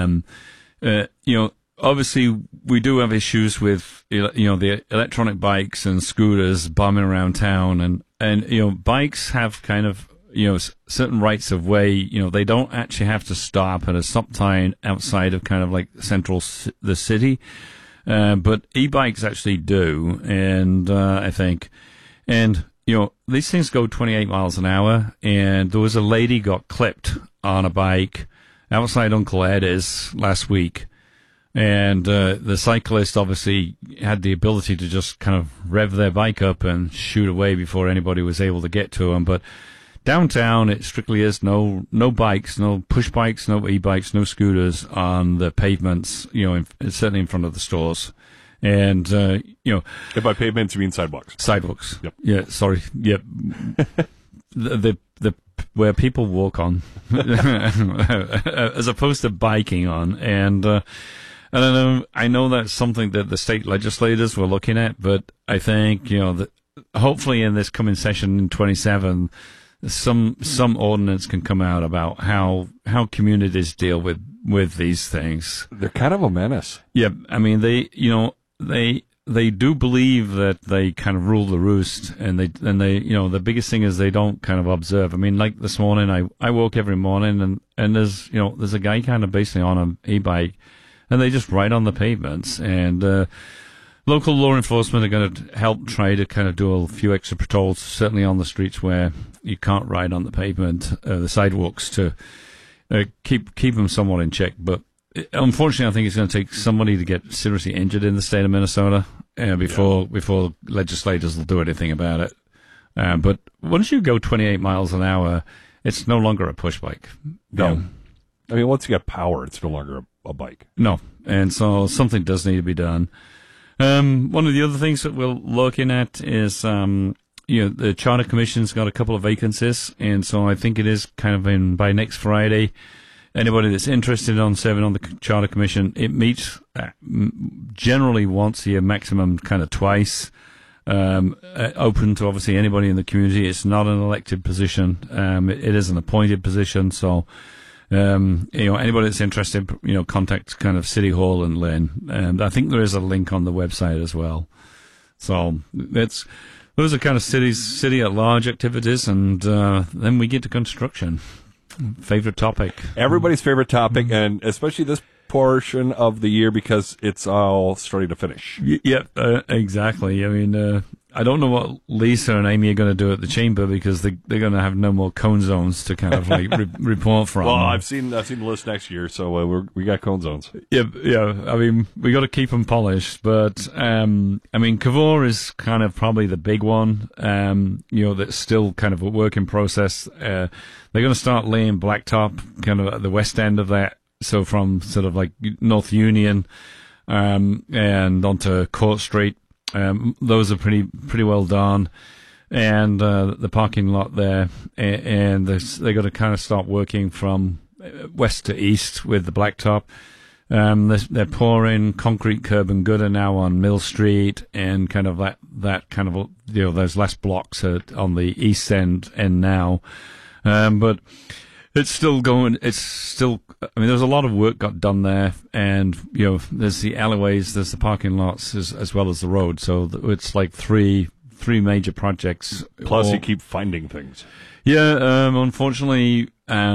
obviously, we do have issues with, the electronic bikes and scooters bombing around town, and bikes have kind of, certain rights of way. They don't actually have to stop at a stop sign outside of kind of like the city, but e-bikes actually do, and I think, and these things go 28 miles an hour, and there was a lady got clipped on a bike outside Uncle Eddie's last week. And the cyclist obviously had the ability to just kind of rev their bike up and shoot away before anybody was able to get to them. But downtown, it strictly is no bikes, no push bikes, no e-bikes, no scooters on the pavements, certainly in front of the stores. And, And by pavements, you mean sidewalks? Sidewalks. Yep. Yeah, sorry. Yep. the where people walk on, as opposed to biking on. And, I know that's something that the state legislators were looking at, but I think, that hopefully in this coming session in 27, some ordinance can come out about how communities deal with these things. They're kind of a menace. Yeah. I mean, they do believe that they kind of rule the roost, and they the biggest thing is they don't kind of observe. I mean, like this morning, I woke every morning and there's a guy kind of basically on an e-bike, and they just ride on the pavements, and local law enforcement are going to help try to kind of do a few extra patrols, certainly on the streets where you can't ride on the pavement, the sidewalks, to keep them somewhat in check. But unfortunately, I think it's going to take somebody to get seriously injured in the state of Minnesota before legislators will do anything about it. But once you go 28 miles an hour, it's no longer a push bike. No. I mean, once you get power, it's no longer a bike. No. And so something does need to be done. One of the other things that we're looking at is, the Charter Commission's got a couple of vacancies, and so I think it is kind of by next Friday. Anybody that's interested on serving on the Charter Commission, it meets generally once a year, maximum kind of twice. Open to obviously anybody in the community. It's not an elected position. It is an appointed position. So, anybody that's interested, contact kind of City Hall and Lynn. And I think there is a link on the website as well. So those are kind of city at large activities, and then we get to construction. Favorite topic. Everybody's favorite topic, and especially this portion of the year because it's all starting to finish. Yep, exactly. I mean, I don't know what Lisa and Amy are going to do at the chamber because they're going to have no more cone zones to kind of like report from. Well, I've seen the list next year, so we got cone zones. Yeah. I mean, we got to keep them polished, but I mean, Cavour is kind of probably the big one. That's still kind of a work in process. They're going to start laying blacktop kind of at the west end of that. So from sort of like North Union, and onto Court Street. Those are pretty well done. and the parking lot there, and they got to kind of start working from west to east with the blacktop. They're pouring concrete curb and gutter now on Mill Street, and kind of that kind of, there's less blocks on the east end now, but it's still going. It's still. I mean, there's a lot of work got done there, and there's the alleyways, there's the parking lots, as well as the road. So it's like three major projects. Plus, you keep finding things. Yeah, unfortunately,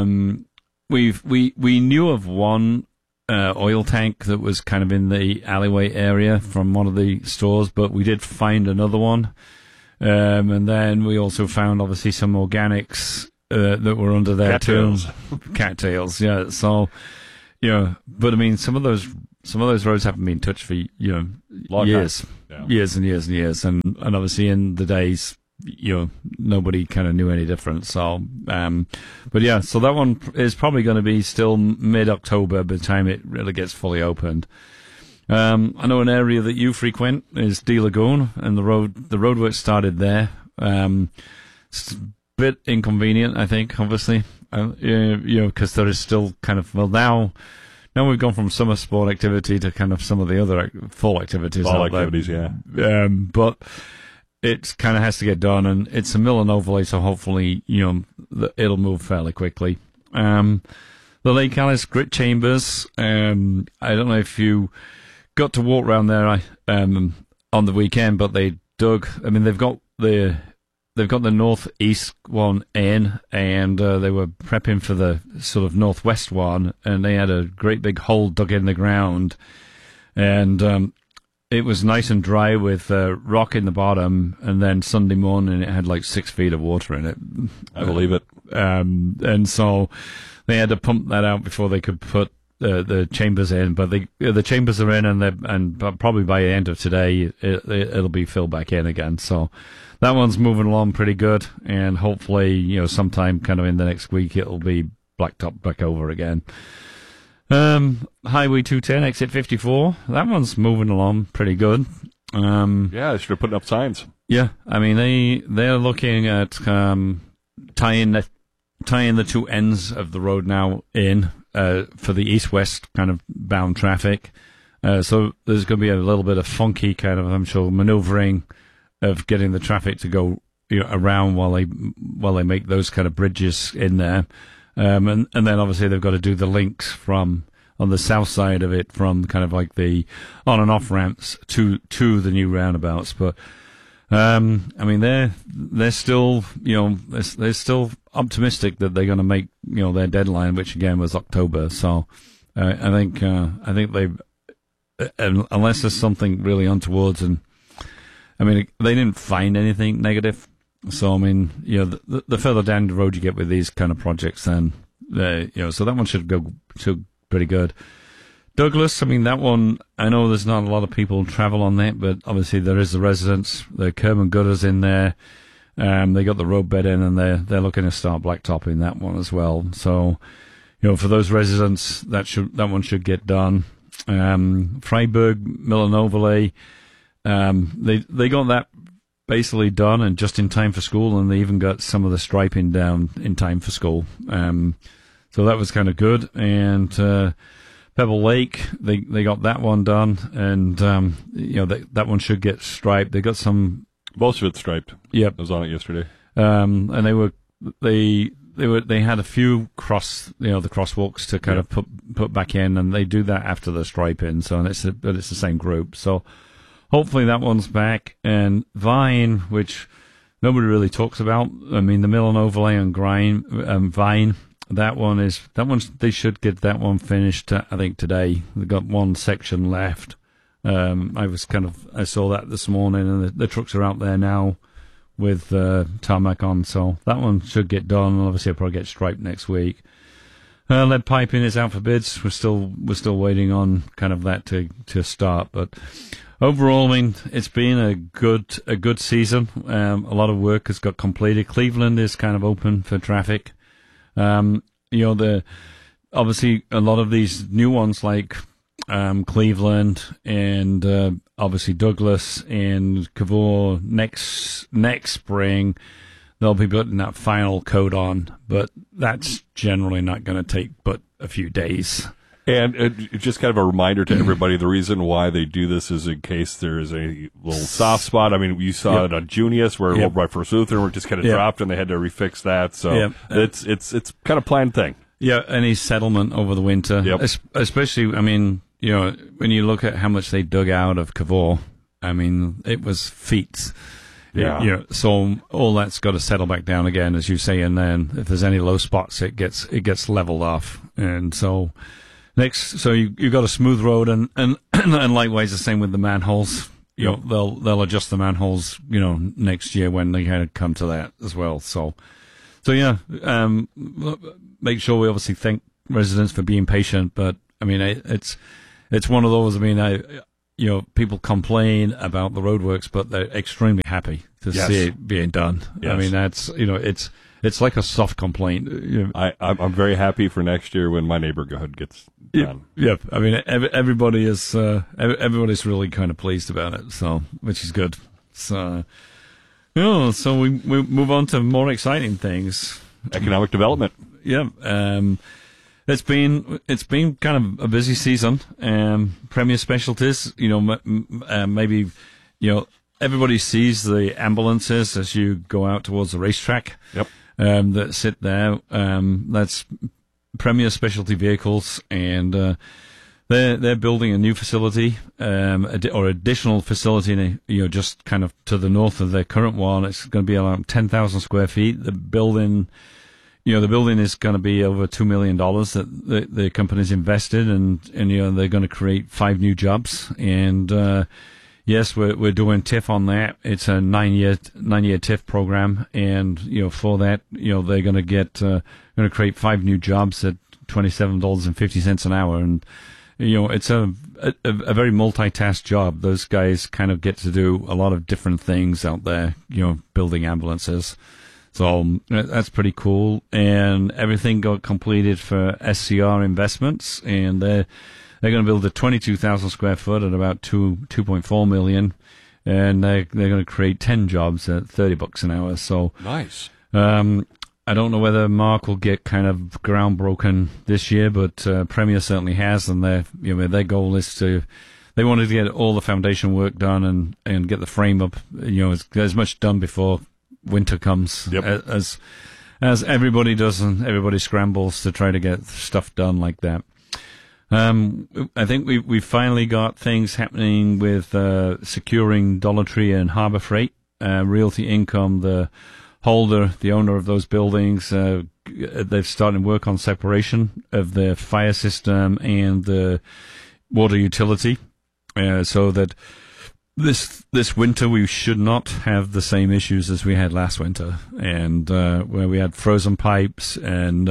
we knew of one oil tank that was kind of in the alleyway area from one of the stores, but we did find another one, and then we also found obviously some organics that were under there too. Cattails, yeah. So, but I mean, some of those roads haven't been touched for years, years and years and years, and obviously in the days, nobody kind of knew any different. So, but yeah, so that one is probably going to be still mid-October by the time it really gets fully opened. I know an area that you frequent is De Lagoon, and the roadwork started there. It's a bit inconvenient, I think, obviously, because there is still kind of, now we've gone from summer sport activity to kind of some of the other fall activities. Yeah. But it kind of has to get done, and it's a mill and overlay, so hopefully, it'll move fairly quickly. The Lake Alice Grit Chambers, I don't know if you got to walk around there on the weekend, but they dug, they've got the northeast one in, and they were prepping for the sort of northwest one, and they had a great big hole dug in the ground, and it was nice and dry with rock in the bottom, and then Sunday morning it had like 6 feet of water in it. I believe it. And so they had to pump that out before they could put the chambers in, but the chambers are in, and probably by the end of today it'll be filled back in again. So that one's moving along pretty good, and hopefully sometime kind of in the next week it'll be blacktop back over again. Highway 210 exit 54, that one's moving along pretty good. Yeah, they should have put up signs. Yeah, I mean they're looking at tying the two ends of the road now in for the east-west kind of bound traffic. So there's going to be a little bit of funky kind of, I'm sure, maneuvering of getting the traffic to go around while they make those kind of bridges in there. And then obviously they've got to do the links from on the south side of it, from kind of like the on and off ramps to the new roundabouts. But I mean they're still they're still optimistic that they're going to make their deadline, which again was October. So I think they, unless there's something really untoward, and I mean they didn't find anything negative. So I mean the further down the road you get with these kind of projects, then so that one should go to pretty good. Douglas, I mean that one, I know there's not a lot of people travel on that, but obviously there is the residents, the curb and gutters in there. They got the road bed in, and they're looking to start blacktopping that one as well. So for those residents, that one should get done. Freiburg Mill and Overlay, they got that basically done and just in time for school, and they even got some of the striping down in time for school. So that was kind of good. And Pebble Lake, they got that one done, and that one should get striped. They got some, most of it striped. Yep, I was on it yesterday. And they had a few the crosswalks to kind of put back in, and they do that after the striping. So it's the same group. So hopefully that one's back. And Vine, which nobody really talks about. I mean the Mill and Overlay and Vine. That one they should get that one finished, I think today. They've got one section left. I saw that this morning, and the trucks are out there now with tarmac on, so that one should get done. Obviously, I'll probably get striped next week. Lead piping is out for bids. We're still waiting on kind of that to start, but overall, I mean, it's been a good season. A lot of work has got completed. Cleveland is kind of open for traffic. Obviously a lot of these new ones like Cleveland and obviously Douglas and Cavour next spring. They'll be putting that final coat on, but that's generally not going to take but a few days. And just kind of a reminder to everybody, the reason why they do this is in case there is a little soft spot. I mean, you saw it on Junius where World by First Lutheran were just kind of dropped and they had to refix that. So it's kind of planned thing. Yeah, any settlement over the winter, especially, I mean, you know, when you look at how much they dug out of Cavour, I mean, it was feet. Yeah. You know, so all that's got to settle back down again, as you say, and then if there's any low spots, it gets leveled off. And so you've got a smooth road, and likewise the same with the manholes. You know, they'll adjust the manholes, you know, next year when they kind of come to that as well. So yeah, make sure we obviously thank residents for being patient, but I mean, it's one of those. I mean, you know, people complain about the roadworks, but they're extremely happy to see it being done. Yes. I mean, that's, you know, it's like a soft complaint. You know, I'm very happy for next year when my neighborhood gets done. Yeah, I mean, everybody's really kind of pleased about it, so which is good. So, you know, so we move on to more exciting things. Economic development. Yeah. It's been kind of a busy season. Premier Specialties, you know, maybe, you know, everybody sees the ambulances as you go out towards the racetrack. Yep. That sit there. That's Premier Specialty Vehicles, and they're building a new facility, or additional facility, you know, just kind of to the north of their current one. It's going to be around 10,000 square feet. The building is going to be over $2 million that the company's invested, and you know, they're going to create 5 new jobs. And yes, we're doing TIF on that. It's a 9-year TIF program, and you know, for that, you know, they're going to create 5 new jobs at $27.50 an hour, and you know, it's a very multitask job. Those guys kind of get to do a lot of different things out there, you know, building ambulances. So that's pretty cool. And everything got completed for SCR Investments, and they're going to build a 22,000 square foot at about $2.4 million, and they're going to create 10 jobs at $30 an hour. So nice. I don't know whether Mark will get kind of ground broken this year, but Premier certainly has, and their goal is they wanted to get all the foundation work done and get the frame up, you know, as much done before winter comes, as everybody does, and everybody scrambles to try to get stuff done like that. I think we finally got things happening with securing Dollar Tree and Harbor Freight. Realty Income, the owner of those buildings, they've started work on separation of the fire system and the water utility, so that this winter we should not have the same issues as we had last winter, and where we had frozen pipes and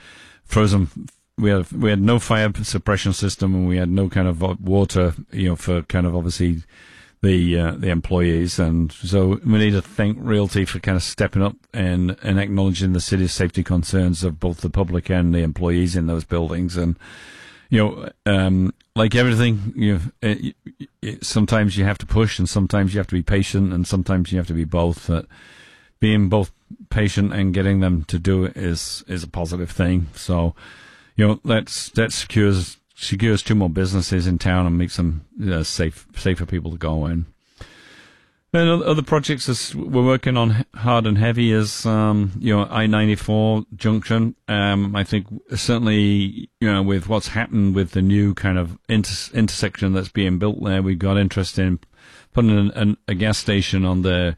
we had no fire suppression system, and we had no kind of water, you know, for kind of obviously the employees. And so we need to thank Realty for kind of stepping up and acknowledging the city's safety concerns of both the public and the employees in those buildings. And you know, like everything, you know, sometimes you have to push, and sometimes you have to be patient, and sometimes you have to be both. But being both patient and getting them to do it is a positive thing. So, you know, that secures 2 more businesses in town and makes them safer people to go in. And other projects we're working on hard and heavy is, you know, I-94 junction. I think certainly, you know, with what's happened with the new kind of intersection that's being built there, we've got interest in putting a gas station on that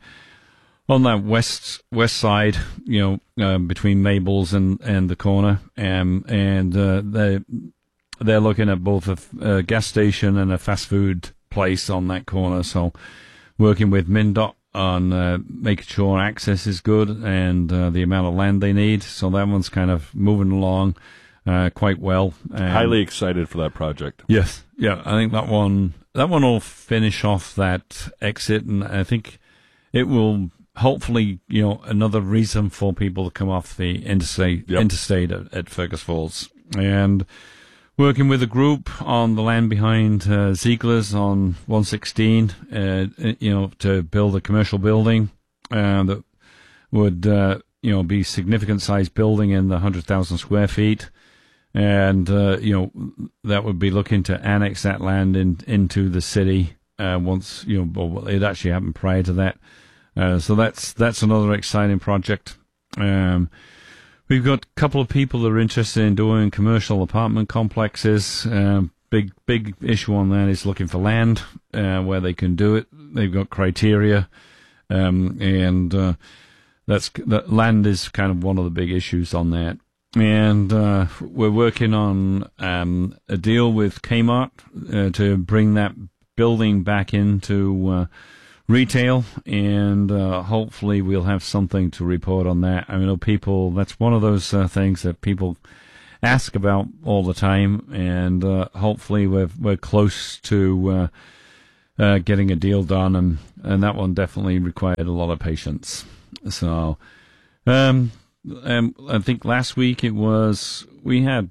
west side, you know, between Mabel's and the corner. And they're looking at both a gas station and a fast food place on that corner. So, working with MnDOT on making sure access is good and the amount of land they need. So that one's kind of moving along quite well. Highly excited for that project. Yes, yeah, I think that one will finish off that exit, and I think it will hopefully, you know, another reason for people to come off the interstate at Fergus Falls. And working with a group on the land behind Ziegler's on 116, to build a commercial building that would, be significant sized building in the 100,000 square feet. And, that would be looking to annex that land into the city once, it actually happened prior to that. So that's another exciting project. We've got a couple of people that are interested in doing commercial apartment complexes. Big issue on that is looking for land where they can do it. They've got criteria, and that land is kind of one of the big issues on that. And we're working on a deal with Kmart to bring that building back into retail, and hopefully we'll have something to report on that. I mean, that's one of those things that people ask about all the time, and hopefully we're close to getting a deal done, and that one definitely required a lot of patience. So, I think last week we had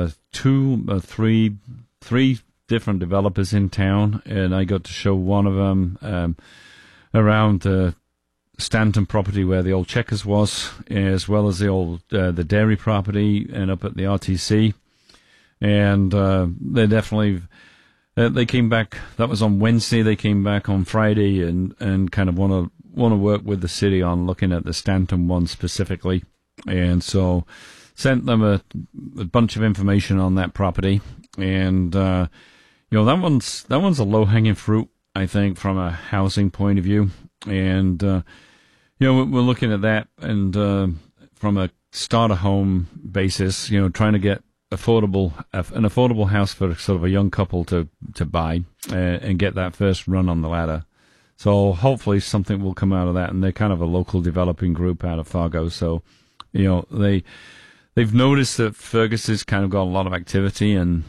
three different developers in town, and I got to show one of them around the Stanton property where the old Checkers was, as well as the old the dairy property and up at the RTC. And they definitely they came back. That was on Wednesday. They came back on Friday and kind of want to work with the city on looking at the Stanton one specifically. And so sent them a bunch of information on that property, and that one's a low hanging fruit, I think, from a housing point of view. And we're looking at that, and from a starter home basis, trying to get an affordable house for sort of a young couple to buy and get that first run on the ladder. So hopefully something will come out of that, and they're kind of a local developing group out of Fargo, so. They've noticed that Fergus has kind of got a lot of activity, and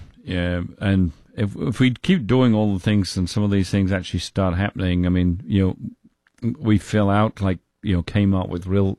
if we keep doing all the things and some of these things actually start happening, I mean, we fill out like, Kmart with real,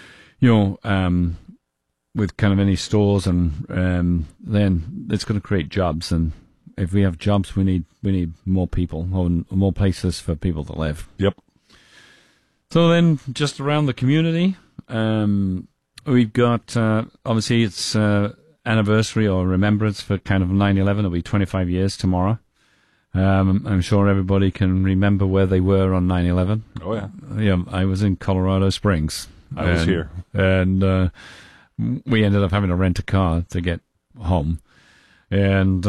with kind of any stores, and then it's going to create jobs, and if we have jobs, we need more people, or more places for people to live. Yep. So then, just around the community, we've got, obviously, it's anniversary or remembrance for kind of 9/11. It'll be 25 years tomorrow. I'm sure everybody can remember where they were on 9/11. Oh, yeah. Yeah, I was in Colorado Springs. I was here. And we ended up having to rent a car to get home. And,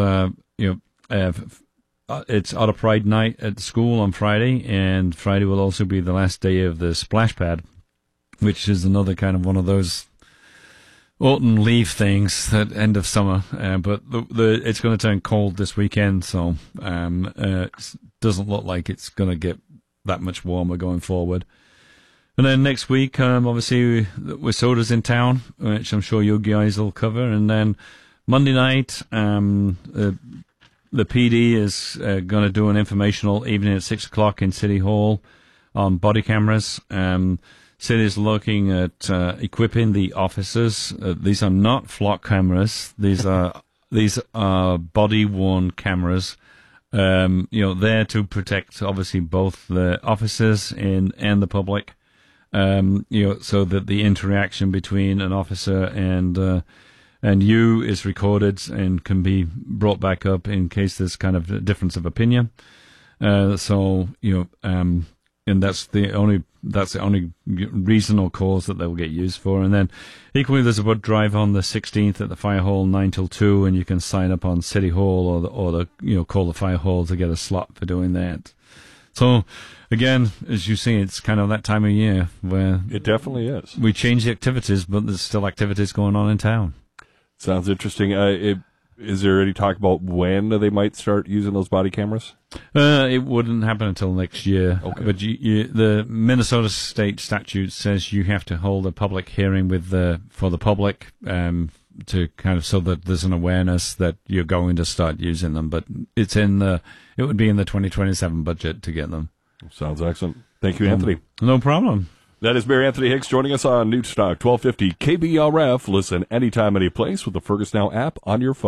it's Otter Pride night at school on Friday, and Friday will also be the last day of the splash pad, which is another kind of one of those autumn leaf things at end of summer. But it's going to turn cold this weekend, so it doesn't look like it's going to get that much warmer going forward. And then next week, obviously, Wisota's in town, which I'm sure you guys will cover. And then Monday night, the PD is going to do an informational evening at 6 o'clock in City Hall on body cameras. City's looking at equipping the officers. These are not flock cameras. These are body-worn cameras. There to protect obviously both the officers and the public. So that the interaction between an officer and you is recorded and can be brought back up in case there's kind of a difference of opinion. And that's the only reason or cause that they will get used for. And then equally, there's a blood drive on the 16th at the Fire Hall, 9 till 2, and you can sign up on City Hall or call the Fire Hall to get a slot for doing that. So again, as you see, it's kind of that time of year where it definitely is. We change the activities, but there's still activities going on in town. Sounds interesting. Is there any talk about when they might start using those body cameras? It wouldn't happen until next year. Okay. But the Minnesota state statute says you have to hold a public hearing for the public to kind of so that there's an awareness that you're going to start using them. But it would be in the 2027 budget to get them. Sounds excellent. Thank you, Anthony. No problem. That is Mayor Anthony Hicks joining us on Newstalk 1250 KBRF. Listen anytime, any place with the Fergus Now app on your phone.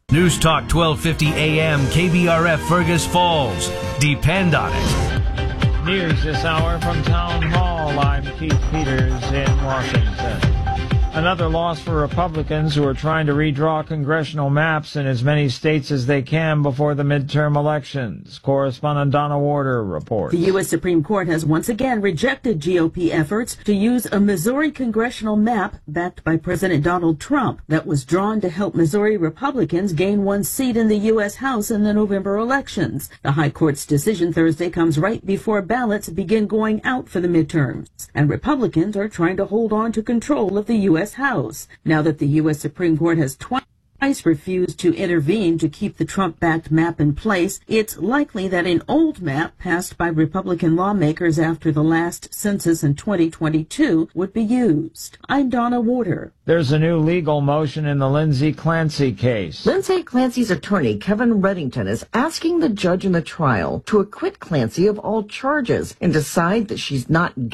News Talk 1250 AM, KBRF Fergus Falls. Depend on it. News this hour from Town Hall. I'm Keith Peters in Washington. Another loss for Republicans who are trying to redraw congressional maps in as many states as they can before the midterm elections. Correspondent Donna Warder reports. The U.S. Supreme Court has once again rejected GOP efforts to use a Missouri congressional map backed by President Donald Trump that was drawn to help Missouri Republicans gain one seat in the U.S. House in the November elections. The High Court's decision Thursday comes right before ballots begin going out for the midterms, and Republicans are trying to hold on to control of the U.S. House. Now that the U.S. Supreme Court has twice refused to intervene to keep the Trump-backed map in place, it's likely that an old map passed by Republican lawmakers after the last census in 2022 would be used. I'm Donna Warder. There's a new legal motion in the Lindsay Clancy case. Lindsay Clancy's attorney, Kevin Reddington, is asking the judge in the trial to acquit Clancy of all charges and decide that she's not